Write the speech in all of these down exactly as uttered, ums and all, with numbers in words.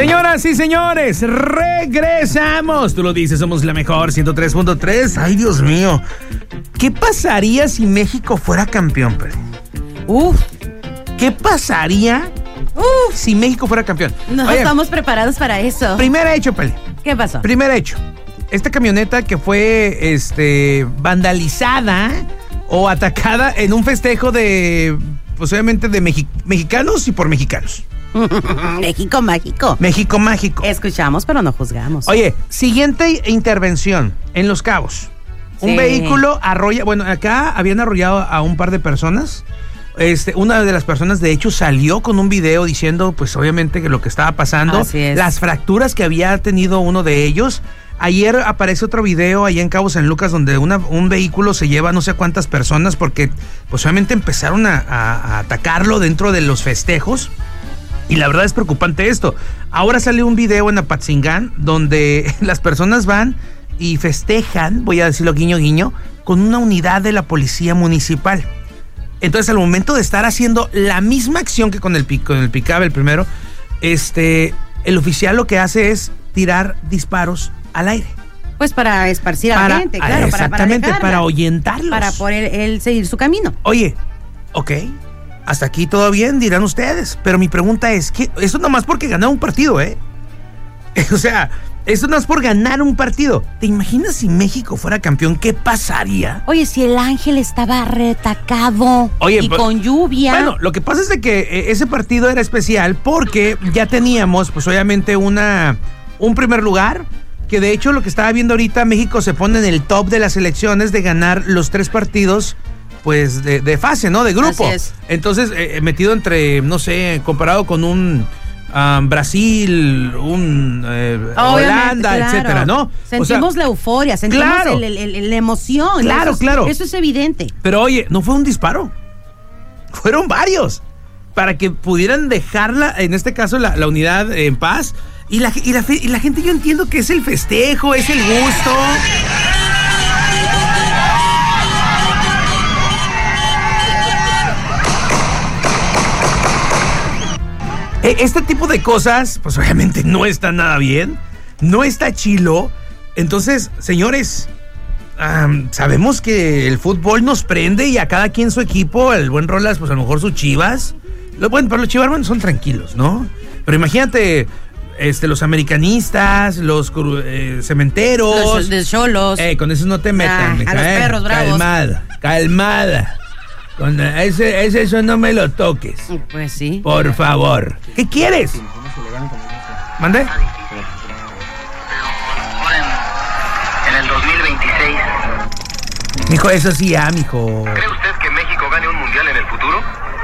Señoras y señores, regresamos. Tú lo dices, somos la mejor, ciento tres punto tres. Ay, Dios mío. ¿Qué pasaría si México fuera campeón, Peri? Uf. ¿Qué pasaría Uf. si México fuera campeón? No Oye, estamos preparados para eso. Primer hecho, Peri. ¿Qué pasó? Primer hecho. Esta camioneta que fue este, vandalizada o atacada en un festejo de, posiblemente de Mexi- mexicanos y por mexicanos. México mágico. México mágico. Escuchamos, pero no juzgamos. Oye, siguiente intervención en Los Cabos. Sí. Un vehículo arrolla, bueno, acá habían arrollado a un par de personas. Este, una de las personas de hecho salió con un video diciendo, pues obviamente que lo que estaba pasando, Así es. Las fracturas que había tenido uno de ellos. Ayer aparece otro video allá en Cabo San Lucas donde una, un vehículo se lleva no sé cuántas personas porque pues obviamente empezaron a, a, a atacarlo dentro de los festejos. Y la verdad es preocupante esto. Ahora sale un video en Apatzingán donde las personas van y festejan, voy a decirlo guiño guiño, con una unidad de la policía municipal. Entonces al momento de estar haciendo la misma acción que con el, con el pickup, el primero, este, el oficial lo que hace es tirar disparos al aire. Pues para esparcir a la gente, claro. Exactamente, para, para, para ahuyentarlos. Para poder él seguir su camino. Oye, ok, hasta aquí todo bien, dirán ustedes. Pero mi pregunta es, ¿qué? Eso nomás porque ganaron un partido, ¿eh? O sea, eso no es por ganar un partido. ¿Te imaginas si México fuera campeón? ¿Qué pasaría? Oye, si el Ángel estaba retacado Oye, y pues, con lluvia. Bueno, lo que pasa es de que eh, ese partido era especial porque ya teníamos, pues obviamente, una un primer lugar. Que de hecho lo que estaba viendo ahorita, México se pone en el top de las elecciones de ganar los tres partidos, pues de, de fase, ¿no? De grupo. Así es. Entonces, eh, metido entre, no sé, comparado con un um, Brasil, un eh, Holanda, claro. etcétera, ¿no? Sentimos o sea, la euforia, sentimos claro, el, el, el, la emoción. Claro, eso es, claro. Eso es evidente. Pero oye, no fue un disparo, fueron varios, para que pudieran dejarla, en este caso, la, la unidad en paz. Y la, y, la, y la gente, yo entiendo que es el festejo, es el gusto. Este tipo de cosas, pues obviamente no está nada bien, no está chilo. Entonces, señores, um, sabemos que el fútbol nos prende y a cada quien su equipo, el buen Rolas, pues a lo mejor sus Chivas. Bueno, pero los Chivas bueno, son tranquilos, ¿no? Pero imagínate... Este, los americanistas, los eh, cementeros. Los de cholos. Eh, con esos no te metan. Ah, mija, a los eh. perros bravos. Calmada, calmada. Con ese, ese eso no me lo toques. Pues sí. Por favor. ¿Qué quieres? ¿Mande? En el dos mil veintiséis. Mijo, eso sí, ah, mijo. ¿Cree usted que México gane un mundial en el futuro?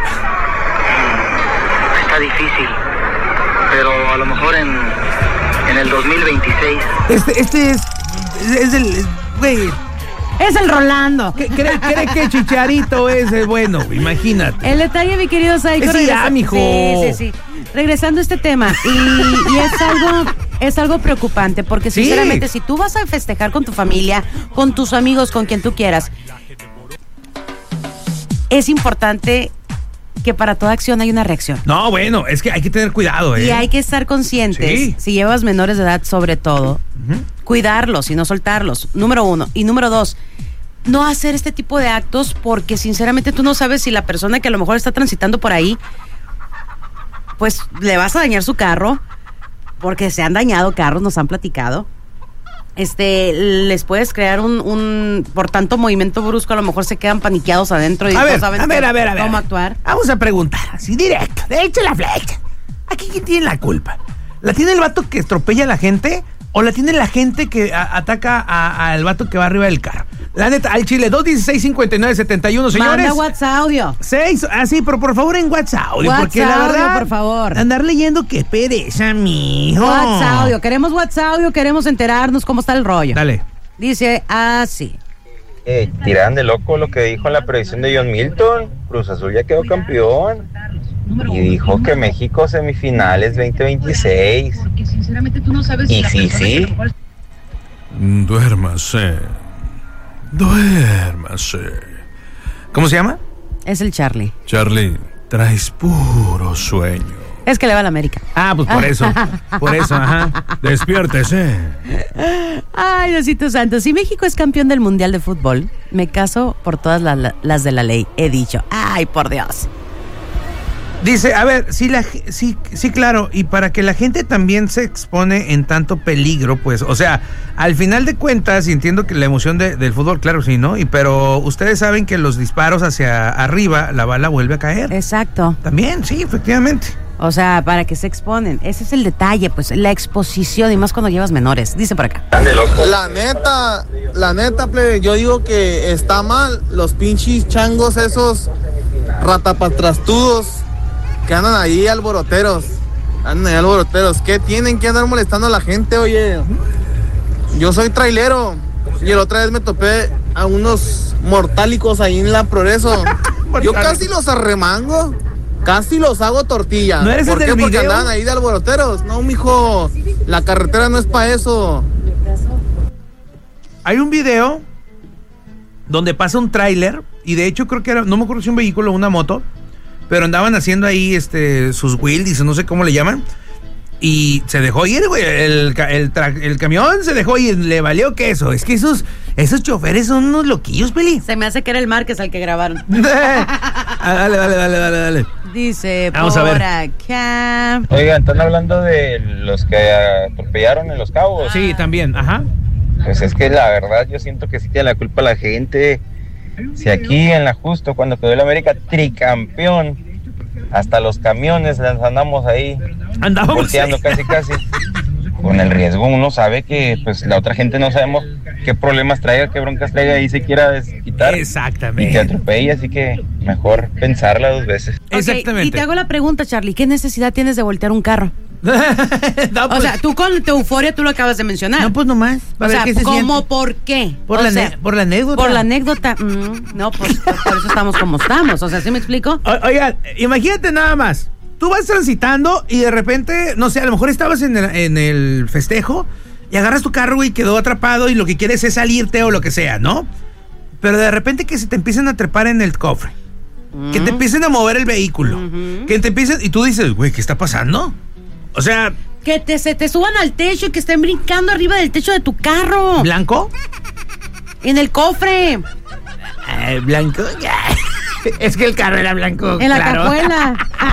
Está difícil. Pero a lo mejor en, en el dos mil veintiséis. Este, este es. Es el. Güey. Es el Rolando. ¿Cree, cree que Chicharito es el bueno? Imagínate. El detalle, mi querido Saico. Es regresa- ya, mijo. Sí, sí, sí. Regresando a este tema. Y, y es algo. Es algo preocupante. Porque, Sí. sinceramente, si tú vas a festejar con tu familia, con tus amigos, con quien tú quieras, es importante que para toda acción hay una reacción. No, bueno, es que hay que tener cuidado, ¿eh? Y hay que estar conscientes, Sí. si llevas menores de edad sobre todo, uh-huh. cuidarlos y no soltarlos, número uno. Y número dos, no hacer este tipo de actos porque sinceramente tú no sabes si la persona que a lo mejor está transitando por ahí, pues le vas a dañar su carro, porque se han dañado carros, nos han platicado. Este, les puedes crear un, un, por tanto movimiento brusco, a lo mejor se quedan paniqueados adentro y A no ver, saben a ver, a ver, a ver. cómo actuar. Vamos a preguntar, así directo, derecha la flecha. ¿Aquí quién tiene la culpa? ¿La tiene el vato que estropella a la gente o la tiene la gente que a, ataca al vato que va arriba del carro? La neta, al chile, dos dieciséis cincuenta y nueve setenta y uno, señores. Manda WhatsApp audio. seis, ah, sí, pero por favor en WhatsApp audio. WhatsApp porque la verdad, audio, por favor. Andar leyendo, qué pereza, mijo. WhatsApp audio, queremos WhatsApp audio, queremos enterarnos cómo está el rollo. Dale. Dice así. Eh, tiran de loco lo que dijo en la predicción de John Milton. Cruz Azul ya quedó campeón. Y dijo que México semifinales veinte veintiséis. Y sí, sí. Duérmase. Duérmase. ¿Cómo se llama? Es el Charlie. Charlie, traes puro sueño. Es que le va a la América. Ah, pues por eso. Por eso, ajá. Despiértese. Ay, Diosito Santo. Si México es campeón del Mundial de Fútbol, me caso por todas la, las de la ley. He dicho. Ay, por Dios. Dice, a ver, sí, la, sí, sí, claro, y para que la gente también se expone en tanto peligro, pues, o sea, al final de cuentas, y entiendo que la emoción de, del fútbol, claro, sí, ¿no? Y pero ustedes saben que los disparos hacia arriba, la bala vuelve a caer. Exacto. También, sí, efectivamente. O sea, para que se exponen. Ese es el detalle, pues, la exposición, y más cuando llevas menores. Dice por acá. La neta, la neta, plebe, yo digo que está mal los pinches changos esos ratapatrastudos que andan ahí alboroteros, andan ahí alboroteros, ¿qué tienen que andar molestando a la gente? Oye, yo soy trailero y la otra vez me topé a unos mortálicos ahí en la Progreso. Yo casi los arremango, casi los hago tortilla. ¿No eres ¿Por el qué? del Porque video? andaban ahí de alboroteros. No, mijo, la carretera no es para eso. Hay un video donde pasa un tráiler, y de hecho creo que era, no me acuerdo si un vehículo o una moto, pero andaban haciendo ahí este sus wheelies, no sé cómo le llaman, y se dejó ir, güey. El, el, el, el camión se dejó ir, le valió queso. Es que esos, esos choferes son unos loquillos, Peli. Se me hace que era el Márquez al que grabaron. Ah, dale, dale, dale, dale, dale. Dice Vamos por a ver. acá. Oigan, ¿están hablando de los que atropellaron en Los Cabos? Sí, también, ajá. Pues es que la verdad yo siento que sí tiene la culpa la gente. Si aquí en la Justo, cuando quedó el América tricampeón, hasta los camiones les andamos ahí Andábamos volteando ahí. casi casi. Con el riesgo uno sabe que pues la otra gente no sabemos qué problemas traiga, qué broncas traiga y se quiera desquitar. Exactamente. Y te atropella, así que mejor pensarla dos veces. Ok, Exactamente. y te hago la pregunta, Charlie, ¿qué necesidad tienes de voltear un carro? No, O pues, sea, tú con tu euforia tú lo acabas de mencionar. no, pues nomás. o A ver sea, qué se ¿cómo siente. por qué? Por O la, sea, ne- por la anécdota. por la anécdota. mm, no, pues por, por eso estamos como estamos. O sea, ¿sí me explico? O- Oigan, imagínate nada más. Tú vas transitando y de repente, no sé, a lo mejor estabas en el, en el festejo y agarras tu carro y quedó atrapado y lo que quieres es salirte o lo que sea, ¿no? Pero de repente que se te empiecen a trepar en el cofre, que te empiecen a mover el vehículo, Ujú. que te empiecen y tú dices, güey, ¿qué está pasando? O sea, Que te, se te suban al techo y que estén brincando arriba del techo de tu carro. ¿blanco? En el cofre. Eh, ¿Blanco? Es que el carro era blanco. En la claro. cajuela.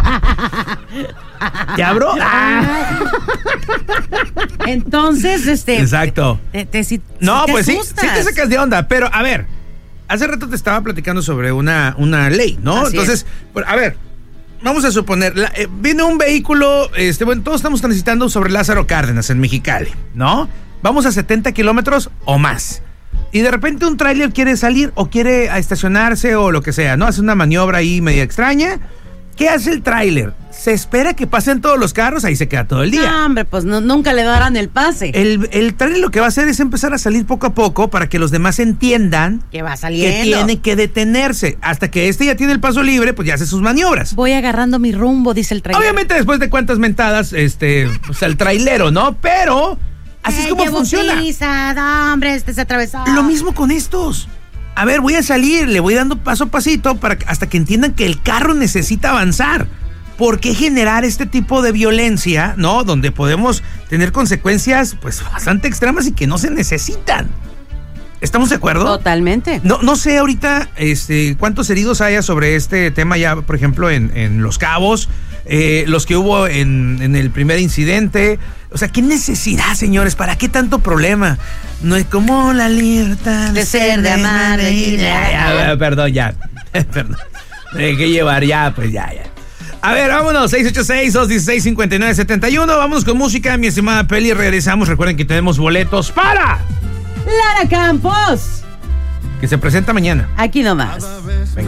¿Ya, bro? Ah. Entonces, este. Exacto. Te, te- si- No, si te pues sí, asustas. sí te sacas de onda, pero a ver, hace rato te estaba platicando sobre una, una ley, ¿no? Así Entonces, pues, a ver, vamos a suponer, la- eh, viene un vehículo, este, bueno, todos estamos transitando sobre Lázaro Cárdenas en Mexicali, ¿no? Vamos a setenta kilómetros o más. Y de repente un tráiler quiere salir o quiere a estacionarse o lo que sea, ¿no? Hace una maniobra ahí media extraña. ¿Qué hace el tráiler? Se espera que pasen todos los carros, ahí se queda todo el día. No, hombre, pues no, nunca le darán el pase. El, el tráiler lo que va a hacer es empezar a salir poco a poco para que los demás entiendan que va que saliendo. tiene que detenerse. Hasta que este ya tiene el paso libre, pues ya hace sus maniobras. Voy agarrando mi rumbo, dice el trailer. Obviamente después de cuántas mentadas, este, pues al trailero, ¿no? Pero así es Ey, como llevo funciona. prisa, no, hombre, este se atravesó. Lo mismo con estos. A ver, voy a salir, le voy dando paso a pasito para que- hasta que entiendan que el carro necesita avanzar. ¿Por qué generar este tipo de violencia, no? Donde podemos tener consecuencias, pues, bastante extremas y que no se necesitan. ¿Estamos de acuerdo? Totalmente. No, no sé ahorita este, cuántos heridos haya sobre este tema ya, por ejemplo, en, en Los Cabos, eh, los que hubo en, en el primer incidente. O sea, ¿qué necesidad, señores? ¿Para qué tanto problema? No es como la libertad De ser, de amar, de ir, Ya, ya, ya, perdón, ya. Perdón. Me dejé llevar, ya, pues ya, ya. A ver, vámonos, seis ocho seis, dos uno seis, cinco nueve siete uno. Vámonos con música, mi estimada Peli. Regresamos. Recuerden que tenemos boletos para Lara Campos. que se presenta mañana. Aquí nomás.